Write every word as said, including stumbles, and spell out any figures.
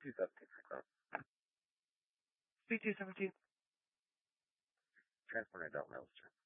two seventeen request. B two seventeen. Transport adult mail, sir.